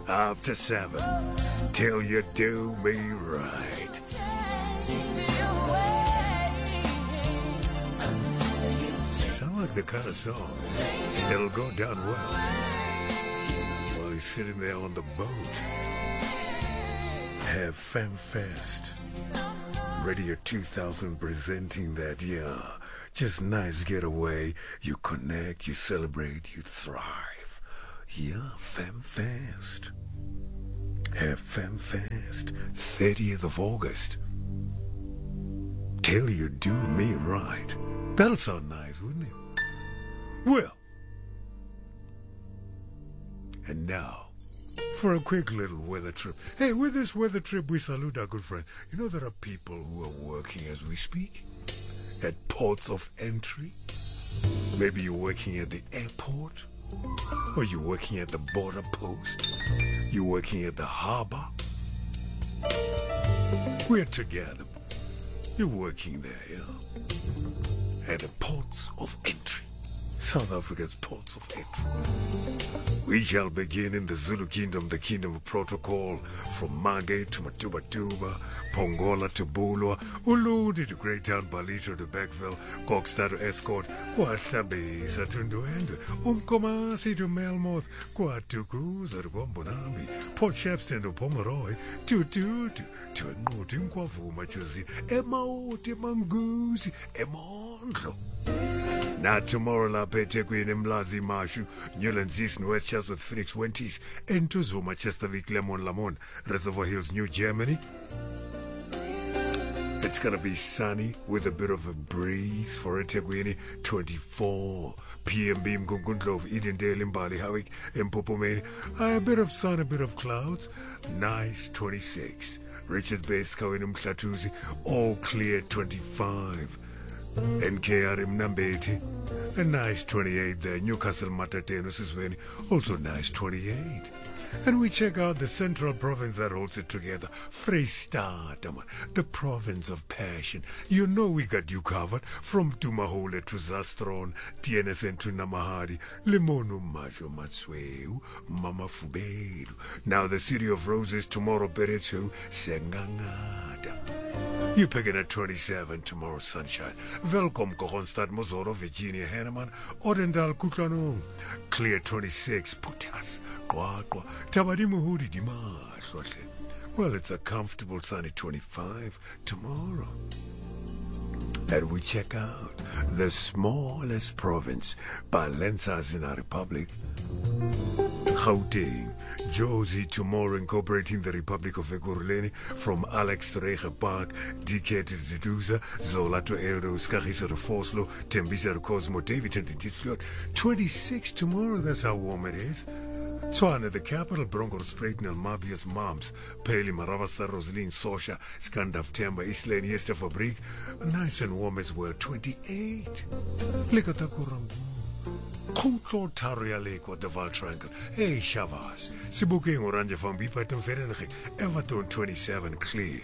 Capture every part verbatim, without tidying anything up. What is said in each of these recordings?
after seven, till you do me right. Sound like the kind of song it'll go down well while you're sitting there on the boat. Have Fem Fest. Radio two thousand presenting that, yeah. Just nice getaway. You connect, you celebrate, you thrive. Yeah, Fem Fest. Have Fem Fest. thirtieth of August. Till you do me right. That'll sound nice, wouldn't it? Well. And now, for a quick little weather trip. Hey, with this weather trip, we salute our good friend. You know there are people who are working as we speak at ports of entry. Maybe you're working at the airport, or you're working at the border post. You're working at the harbor. We're together. You're working there, yeah, at the ports of entry. South Africa's ports of entry. We shall begin in the Zulu Kingdom, the Kingdom of Protocol, from Mange to Matubatuba, Pongola to Bulwa, Uludi to Greytown, Balito to Beckville, Kokstad to Escort, Kwahlabisa to Ndwendwe, Umkomasi to Melmoth, Kwatukuza to Gombonambi, Port Shepstone to Pomeroy, Tututu to Nquti Nkwavuma Chuzi, Emaoti Manguzi, Emondlo. Now tomorrow la Petequin and Mlazi Marshu, Newland East West Chatsworth Phoenix Wenties, and to Zuma Chestervik Lemon Lamon, Reservoir Hills, New Germany. It's gonna be sunny with a bit of a breeze for Etequini, twenty-four. P M B Mgungundlov, Edendale, Mbali Hawik, Mpopomeni. A bit of sun, a bit of clouds. Nice, twenty-six. Richards Bay, Skawinum Klatuzi, all clear, twenty-five. N K R M Nambeti, a nice twenty-eight there. Newcastle Matateno Sisweni, also nice twenty-eight. And we check out the central province that holds it together, Freystata, the province of passion. You know we got you covered from Tumahole to Zastron, T N S N to Namahadi, Limonu Majo Matsweu, Mama Fubedu. Now the city of roses, tomorrow Beretu, Sengangada. You picking at twenty-seven, tomorrow sunshine. Welcome Kohonstad Mozoro, Virginia Hanneman, Odendal Kutlanong. Clear twenty-six, Putas, Kwakwa, Tabadimuhudi Dimash. Well, it's a comfortable sunny twenty-five tomorrow. And we check out the smallest province, Balensas in our republic. Gauteng, Josie tomorrow incorporating the Republic of Ekurhuleni from Alex to Rege Park, D K to Duduza, Zola to Eldo, Skagisa to Foslo, Tembisa to Cosmo, David to Ditzlot. twenty-six tomorrow, that's how warm it is. Tshwane, the capital, Bronkhorstspruit, Mabius, Mams, Peli, Maravasta, Rosaline, Sosha, Skandaf, Temba, Eastlane, Yester Fabrique. Nice and warm as well, twenty-eight. Lekatakurangu. Kutlo Taria Lake or the Val Triangle. Hey, Shavas. Sibuking Oranje from Bipaton Ferenche. Everton twenty-seven clear.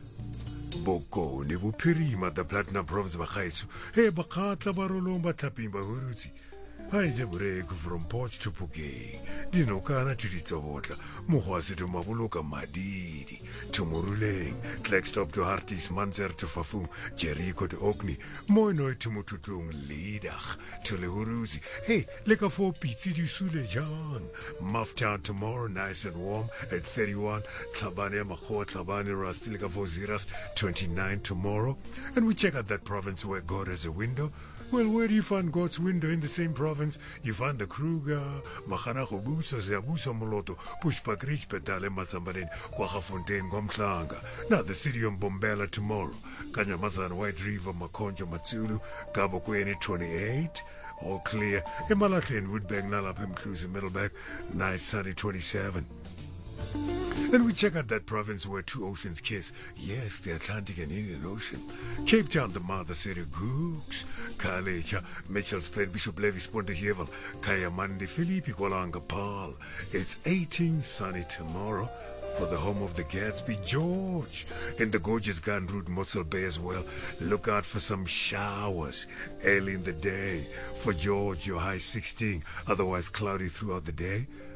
Boko, Nibu Pirima, the Platinum Province Bakhaitsu. Hey, Bakata Barolomba Tapimba Huruzi. Hi, Jaburek from Porch to Puke. Dino Kana to Titawota. Muhasi to Mavuluka Madidi. To Muruleng. Klekstop to Hartis, Manzer to Fafum. Jericho to Okni. Moinoi to Mututung. Lidach to Lehuruzi. Hey, Leka for Pizzi du Sule Jang. Mufftown tomorrow, nice and warm at thirty-one. Tlabane Mahoa, Tlabane Rastilika for Ziras, twenty-nine tomorrow. And we check out that province where God has a window. Well, where do you find God's window in the same province? You find the Kruger, Mahana Kobusa, Ziabusa Moloto, Pushpa Grich, Petale Masambarin, Kwahafontaine, Gomklanga. Now the city of Bombela tomorrow. Kanyamazan, White River, Makonjo, Matsulu, Cabo Kwene, twenty-eight. All clear. Emalaklen, Woodbank, Nalapem, Clues, Middleback, nice sunny, twenty-seven. Then we check out that province where two oceans kiss. Yes, the Atlantic and Indian Ocean. Cape Town, the mother city, Gooks, Kalecha, Mitchell's Plain, Bishop Levis, Pontehevel, Kayamandi, Philippi, Kualanga, Paul. It's eighteen sunny tomorrow for the home of the Gatsby, George. In the gorgeous Garden Route, Mossel Bay as well. Look out for some showers early in the day. For George, your high sixteen, otherwise cloudy throughout the day.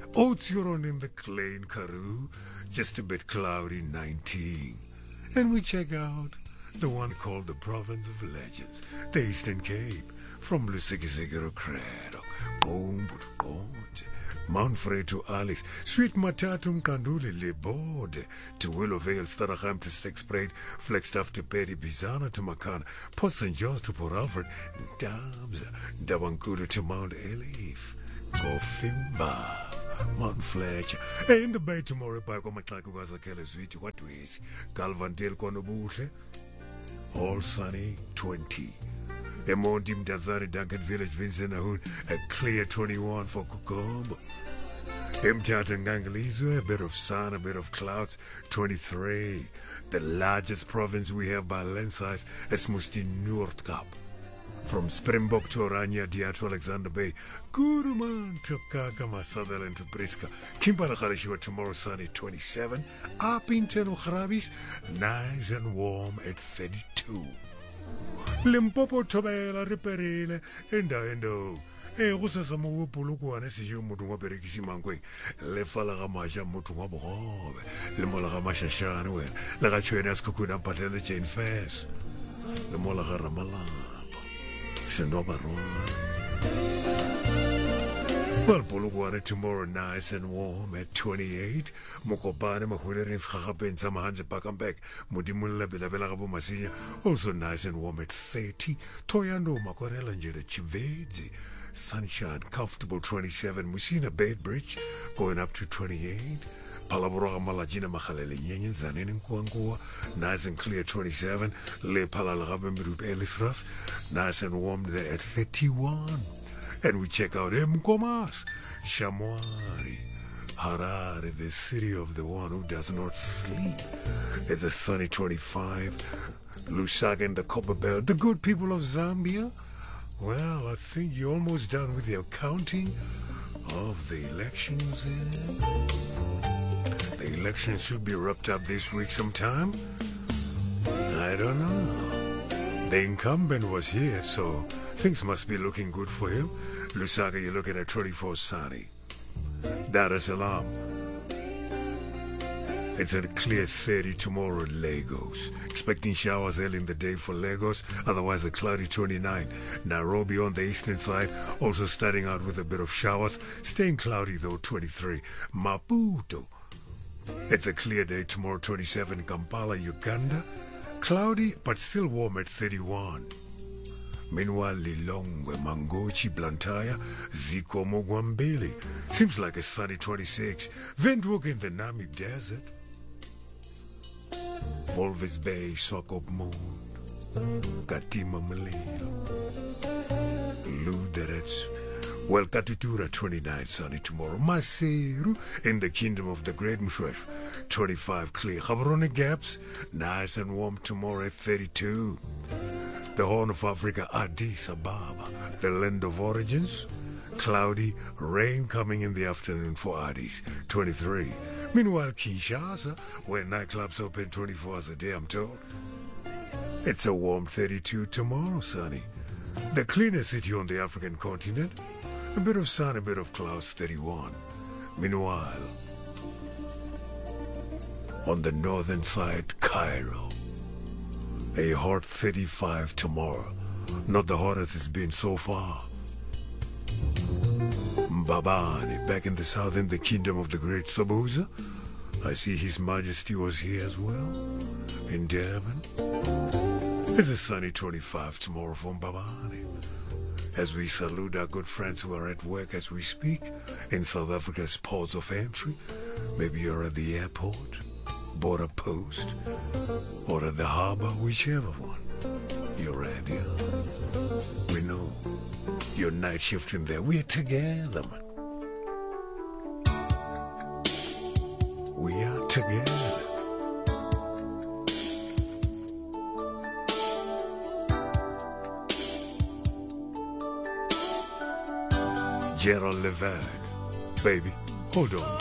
Oudtshoorn in the Klein Karoo, just a bit cloudy, nineteen. And we check out the one called the Province of Legends, the Eastern Cape, from Lusikisiki Credo, Bombo to Bonte, Mount Frey to Alice, Sweet Matatum Kanduli Lebode, to Willowvale, Staraham to Stexbraid, Flagstaff to Petty Bizana to Macan, Port Saint George to Port Alfred, Dabs, Dabankulu to Mount Elif, Gofimba. Mount Fletcher, in the Bay tomorrow, Paco Maclacugaza Keleswiti, what ways? Galvandale Konobuche, all sunny twenty. Emondim Dazari Duncan Village, Vincent Ahoud, a clear twenty-one for Kukombo. Mtata Ngangalizo, a bit of sun, a bit of clouds, twenty-three. The largest province we have by land size is Musti Noordkap. From Springbok to Oranje, Dia to Alexander Bay, Guruman to Kakama, Sutherland to Briska, Kimbala Kharishwa tomorrow sunny twenty-seven, Appington Khrabis, nice and warm at thirty-two. Limpopo Tobela Reperile, Enda Endo. E go sa mo go polokwane se jo motho wa berekisi mangweng le fala ga maja motho wa bogobe le mola ga mashashane wena le ga tshwena se kukuna patele Jane Fest le mola ga ramala sendo barona. Well, polokwane tomorrow nice and warm at twenty-eight. Mokopane mahulereng gagapen tsa mahanze Pakambek modimo le belabela ga bo Masinya also nice and warm at thirty. Toyando makorela njele Chivedzi. Sunshine, comfortable twenty-seven. Musina Bait Bridge going up to twenty-eight. Palabora Malajina Machalele Yenyan Zanin Kuangua, nice and clear twenty-seven. Le Palalagabe Mirup Elithras, nice and warm there at thirty-one. And we check out Mkomas, Shamwari, Harare, the city of the one who does not sleep. It's a sunny twenty-five. Lusaka and the Copper Belt, the good people of Zambia. Well, I think you're almost done with your counting of the elections. The elections should be wrapped up this week sometime. I don't know. The incumbent was here, so things must be looking good for him. Lusaka, you're looking at twenty-four sunny. Dar es Salaam, it's a clear thirty tomorrow in Lagos. Expecting showers early in the day for Lagos, otherwise a cloudy twenty-nine. Nairobi on the eastern side, also starting out with a bit of showers, staying cloudy though, twenty-three. Maputo, it's a clear day tomorrow, twenty-seven. Kampala, Uganda, cloudy but still warm at thirty-one. Meanwhile, Lilongwe, Mangochi, Blantyre, Ziko, Mogwambele, seems like a sunny twenty-six. Windhoek in the Namib Desert, Walvis Bay, Swakop Moon, Katima Malilo, Luderets. Well, Katutura, twenty-nine, sunny tomorrow. Maseru, in the Kingdom of the Great Mshwef, twenty-five, clear. Gaborone Gaps, nice and warm tomorrow at thirty-two. The Horn of Africa, Addis Ababa, the land of origins, cloudy, rain coming in the afternoon for Addis, twenty-three. Meanwhile, Kinshasa, where nightclubs open twenty-four hours a day, I'm told, it's a warm thirty-two tomorrow, sunny. The cleanest city on the African continent, a bit of sun, a bit of clouds, thirty-one. Meanwhile, on the northern side, Cairo, a hot thirty-five tomorrow. Not the hottest it's been so far. Mbabane, back in the south in the Kingdom of the Great Sobuza. I see His Majesty was here as well, in Durban. It's a sunny twenty-five tomorrow from Mbabane. As we salute our good friends who are at work as we speak in South Africa's ports of entry. Maybe you're at the airport, border post, or at the harbor, whichever one you're at. Yeah. We know your night shift in there. We're together, man. We are together. Gerald Levert, baby, hold on.